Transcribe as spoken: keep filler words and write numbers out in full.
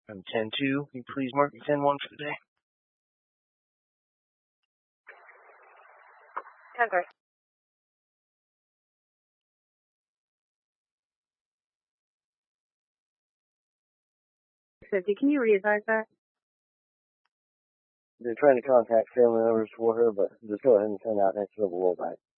I'm ten two. Can you please mark me ten one for the day? ten three. fifty, can you re-advise that? They're trying to contact family members for her, but just go ahead and send out next level rollback.